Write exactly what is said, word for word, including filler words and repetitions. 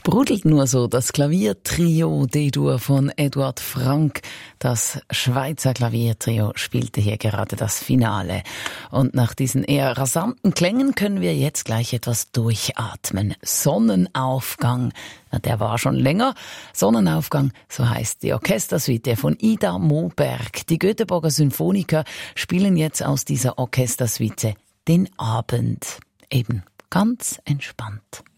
sprudelt nur so. Das Klaviertrio D-Dur von Eduard Frank, das Schweizer Klaviertrio, spielte hier gerade das Finale. Und nach diesen eher rasanten Klängen können wir jetzt gleich etwas durchatmen. Sonnenaufgang, der war schon länger. Sonnenaufgang, so heißt die Orchestersuite von Ida Moberg. Die Göteborger Symphoniker spielen jetzt aus dieser Orchestersuite den Abend. Eben ganz entspannt.